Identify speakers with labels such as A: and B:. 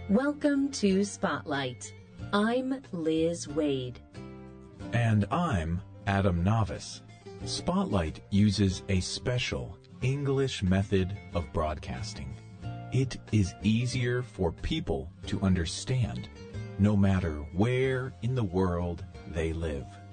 A: Welcome to Spotlight. I'm Liz Wade.
B: And I'm Adam Navis. Spotlight uses a special English method of broadcasting. It is easier for people to understand, no matter where in the world they live.